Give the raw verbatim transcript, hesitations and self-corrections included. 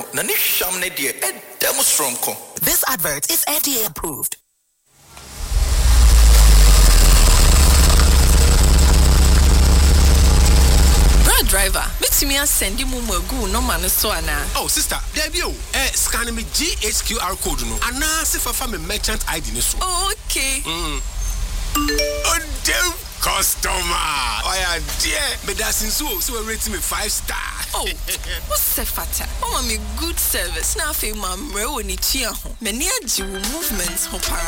Na ni hwam ne de e dem stronko. This advert is F D A approved. Driver, makes me send you more go no man so ana. Oh sister, there be you. Eh, scan me G H Q R code no. Ana se fa fa me merchant I D ni so. Okay. Mm. Oh damn customer. Oh yeah, dear. Me da sin so so rate me five star. Oh, what's the fata? Oh, me good service. Na fe ma mre woni tua ho. Me ni agi movements ho para.